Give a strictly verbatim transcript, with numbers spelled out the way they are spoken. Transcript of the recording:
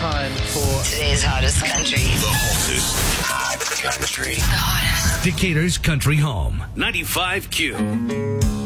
time for today's hottest country. The hottest hot country. The hottest. Decatur's Country Home. ninety-five Q.